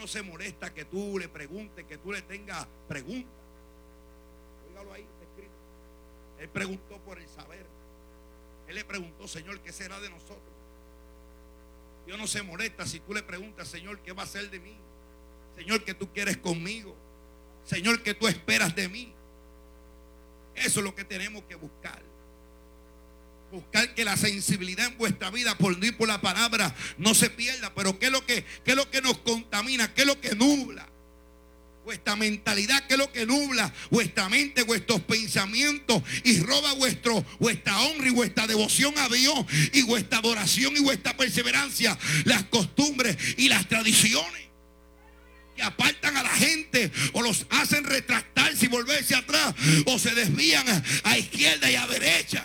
no se molesta que tú le preguntes, que tú le tengas preguntas. Óigalo ahí, está escrito. Él preguntó por el saber. Él le preguntó, Señor, ¿qué será de nosotros? Dios no se molesta si tú le preguntas, Señor, ¿qué va a ser de mí? Señor, ¿qué tú quieres conmigo? Señor, ¿qué tú esperas de mí? Eso es lo que tenemos que buscar. Buscar que la sensibilidad en vuestra vida por ir por la palabra no se pierda. Pero ¿qué es lo que nos contamina? ¿Qué es lo que nubla vuestra mentalidad? ¿Qué es lo que nubla vuestra mente, vuestros pensamientos y roba vuestra honra y vuestra devoción a Dios y vuestra adoración y vuestra perseverancia? Las costumbres y las tradiciones que apartan a la gente o los hacen retractarse y volverse atrás, o se desvían a izquierda y a derecha.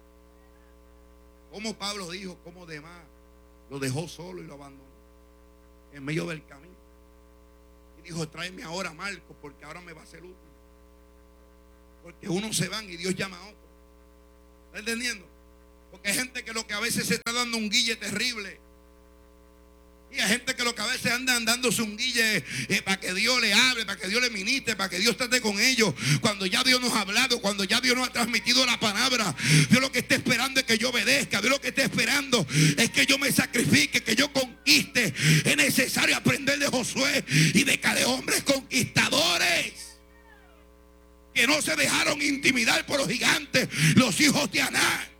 Como Pablo dijo, como demás lo dejó solo y lo abandonó en medio del camino. Y dijo, tráeme ahora a Marcos, porque ahora me va a ser útil. Porque unos se van y Dios llama a otros. ¿Está entendiendo? Porque hay gente que lo que a veces se está dando un guille terrible. Y hay gente que lo que a veces andan dándose un guille para que Dios le hable, para que Dios le ministre, para que Dios esté con ellos. Cuando ya Dios nos ha hablado, cuando ya Dios nos ha transmitido la palabra, Dios lo que está esperando es que yo obedezca. Dios lo que está esperando es que yo me sacrifique, que yo conquiste. Es necesario aprender de Josué y de cada hombres conquistadores que no se dejaron intimidar por los gigantes, los hijos de Aná.